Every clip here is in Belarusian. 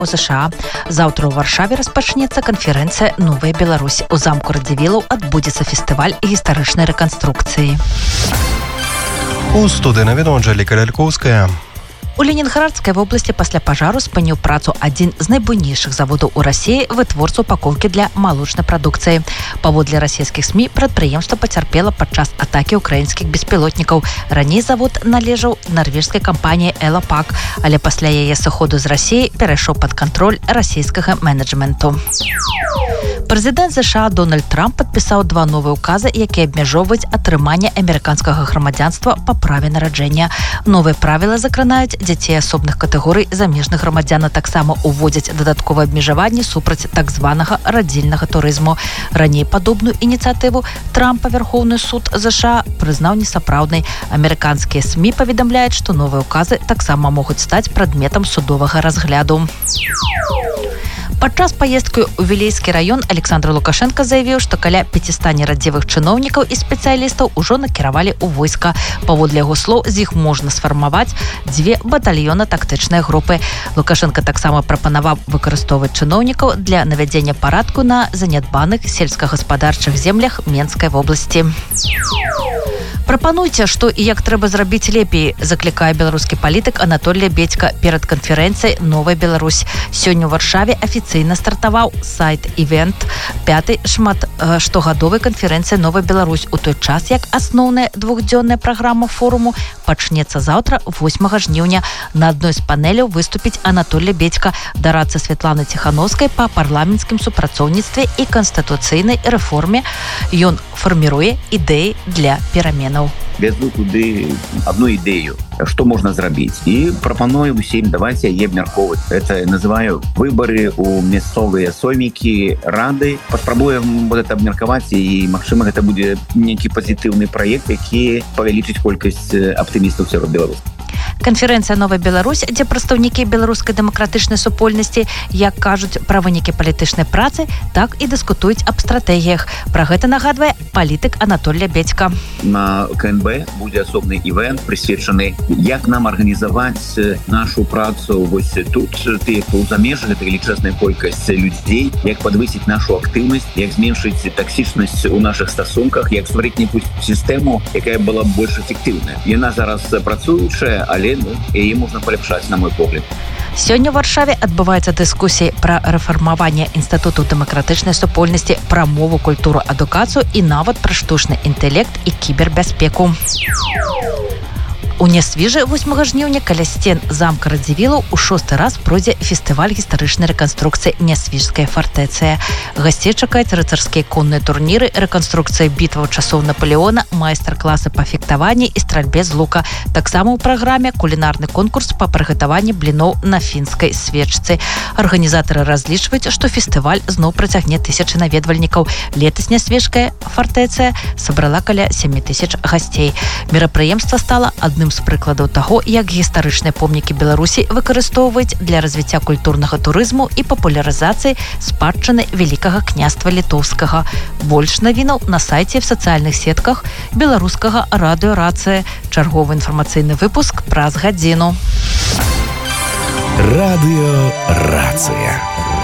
у ЗША. Заўтра ў Варшаве распачнецца канферэнцыя «Новая Беларусь». У замку Радзівілаў адбудзецца фестываль гістарычнай рэканструкцыі. У студыі навіну Анжэліка Лялькоўская. У Ленінградскай вобласці пасля пажару спыніў працу адзін з найбуйнейшых заводаў у Расіі вытворцу упакоўкі для малочнай прадукцыі. Паводле расійскіх СМІ, прадпрыемства пацярпела падчас атакі ўкраінскіх беспілотнікаў. Раней завод належаў нарвежскай кампаніі «Элапак», але пасля яе сыходу з Расіі перайшоў пад кантроль расійскага менеджменту. Прэзідэнт ЗША Дональд Трамп падпісаў 2 новыя ўказы, якія абмяжоўваюць атрыманне амерыканскага грамадзянства па праве нараджэння. Новыя правілы закранаюць дзяцей асобных катэгорый замежных грамадзян, таксама уводзяць дадатковае абмежаванне супраць так званага радзільнага турызму. Раней падобную ініцыятыву Трампа Верхоўны суд ЗША прызнаў несапраўднай. Амерыканскія СМІ паведамляюць, што новыя ўказы таксама могуць стаць прадметам судовага разгляду. Падчас паездкі ў Вілейскі раён Александр Лукашенко заявіў, што каля 500 нерадзівых чыноўнікаў і спецыялістаў ужо накіравалі ў войска. Паводле яго слоў, з іх можна сфармаваць 2 батальёна-тактычныя групы. Лукашенко таксама прапанаваў выкарыстоўваць чыноўнікаў для навядзення парадку на занядбаных сельскагаспадарчых землях Менскай вобласці. Прапануйце, што і як трэба зрабіць лепей, заклікае беларускі палітык Анатолій Бедзька перад канферэнцыяй «Новая Беларусь». Сёння ў Варшаве афіцыйна стартаваў сайт-івент 5-й штогадовай канферэнцыі «Новая Беларусь», у той час, як асноўная 2-дзённая праграма форуму пачнецца заўтра, 8 жніўня. На адной з панеляў выступіць Анатолій Бедзька, дарадца Святланы Ціхановскай па парламенцкім супрацоўніцтве і канстытуцыйнай рэформе. Ён фарміруе ідэі для пераменаў. Везу туды одну ідэю, што можна зрабіць. І прапаную ўсім, давайте яе абмяркоўваць. Это называю выбары ў мясцовыя соймікі, рады. Паспрабуем вот это абмеркаваць, і, магчыма, гэта будзе нейкі пазітыўны праект, які павялічыць колькасць аптымістаў сярод беларусаў. Канферэнцыя «Новая Беларусь», дзе прадстаўнікі беларускай дэмакратычнай супольнасці як кажуць пра вынікі палітычнай працы, так і дыскутуюць аб стратэгіях. Пра гэта нагадвае палітык Анатолій Бедзька. На КНБ будзе асобны івент, прысвечаны, як нам арганізаваць нашу працу вось тут, тыя, хто ў замежжы, гэта велічэзная колькасць людзей, як падвысіць нашу актыўнасць, як зменшыць таксічнасць у нашых стасунках, як стварыць нейкую сістэму, якая была больш эфектыўная. Яна зараз працуючая, але яе можна паляпшаць, на мой погляд. Сёння ў Варшаве адбываецца дыскусія пра рэфармаванне інстытуту дэмакратычнай супольнасці, пра мову, культуру, адукацыю і нават пра штучны інтэлект і кібербяспеку. У Нясвіжы 8 жніўня каля сцен замка Радзівілаў у 6-й раз пройдзе фестываль гістарычнай рэканструкцыі Нясвіжская фартэцыя. Гасцей чакаюць рыцарскія конныя турніры, рэканструкцыя бітваў часоў Наполеона, майстар-класы па фехтаванні і стральбе з лука. Таксама ў праграме кулінарны конкурс па прыгатаванні бліноў на фінскай свечцы. Арганізатары разлічваюць, што фестываль зноў працягне тысячы наведвальнікаў. Летась Нясвіжская фартэцыя сабрала каля 7000 гасцей. Мерапрыемства стала адным з прыкладаў таго, як гістарычныя помнікі Беларусі выкарыстоўваюць для развіцця культурнага турызму і папулярызацыі спадчыны Вялікага княства Літоўскага. Больш навінаў на сайце і в сацыяльных сетках беларускага радыё «Рацыя». Чарговы інфармацыйны выпуск праз гадзіну. Радыё «Рацыя».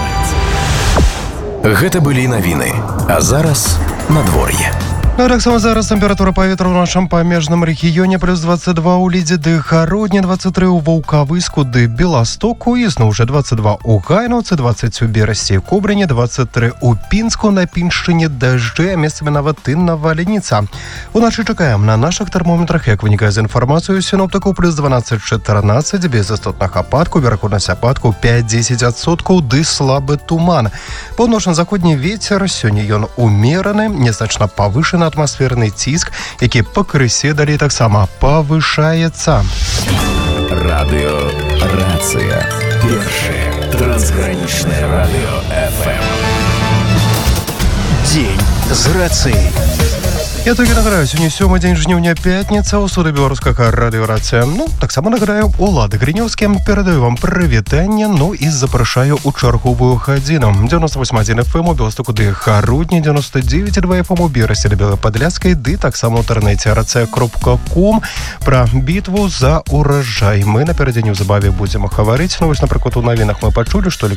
Гэта былі навіны, а зараз надвор'е. Таксама зараз тэмпература паветра ў нашым памежным рэгіёне плюс 22 ў Лідзі ды Гародні, 23 ў Ваўкавыску ды Беластоку, ізноў уже 22 ў Гайнаўцы, 20 у Берасці і Кобрыні, 23 ў Пінску, на Піншчыне дажджы, а месцамі нават і навальніца. Уначы чакаем на нашых тэрмометрах, як вынікае з інфармацыю сіноптыкаў, плюс 12-14, без істотных ападкаў, верагоднасць ападкаў 5-10% ды слабы туман. Паўночна-заходні вецер, сёння ён умераны, незначна павышаны атмасферны ціск, які пакрысе далей таксама павышаецца. Радыё «Рацыя». Першае трансгранічнае радыё ФМ. Дзень з рацыяй. Я таки нагадаю, сёння 7 дзень жніўня, пятніца, у суды беларускага радыёрацыя. Таксама нагадаю, Улады Гринёўскі перадаю вам прывітанне, і запрашаю у чарговую гадзіну. 98.1 FM у Беластоку ды Гародні, 99.2 FM у Берасці ды Белай Падляшскай, ды таксама ў інтэрнэце rc.com пра бітву за уражай. Мы наперадзе неўзабаве будзем гаварыць. Напрыклад, у навінах мы пачулі, што